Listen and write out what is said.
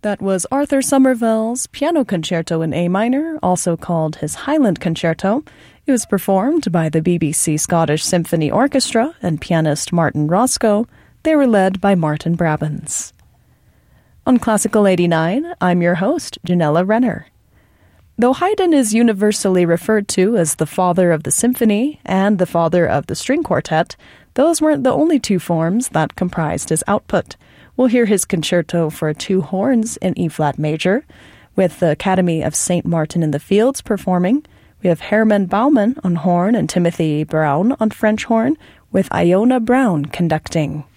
That was Arthur Somerville's Piano Concerto in A minor, also called his Highland Concerto. It was performed by the BBC Scottish Symphony Orchestra and pianist Martin Roscoe. They were led by Martin Brabbins. On Classical 89, I'm your host, Janella Renner. Though Haydn is universally referred to as the father of the symphony and the father of the string quartet, those weren't the only two forms that comprised his output. We'll hear his concerto for two horns in E-flat major, with the Academy of St. Martin in the Fields performing. We have Herman Baumann on horn and Timothy Brown on French horn, with Iona Brown conducting.